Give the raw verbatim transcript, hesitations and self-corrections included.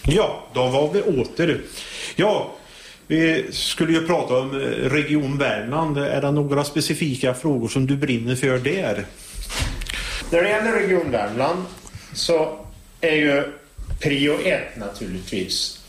Ja, då var vi åter. Ja, vi skulle ju prata om Region Värmland. Är det några specifika frågor som du brinner för där? När det gäller Region Värmland så är ju prio ett naturligtvis